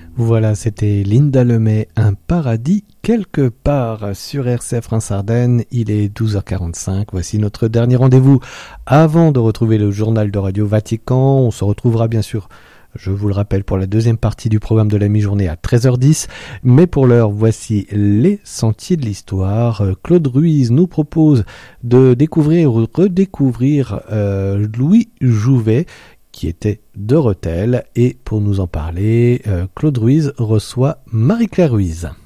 Voilà, c'était Linda Lemay, Un paradis quelque part sur RCF Reims-Ardennes. Il est 12h45. Voici notre dernier rendez-vous avant de retrouver le journal de Radio Vatican. On se retrouvera bien sûr, je vous le rappelle, pour la deuxième partie du programme de la mi-journée à 13h10. Mais pour l'heure, voici les sentiers de l'histoire. Claude Ruiz nous propose de découvrir ou redécouvrir Louis Jouvet, qui était de Rethel. Et pour nous en parler, Claude Ruiz reçoit Marie-Claire Ruiz.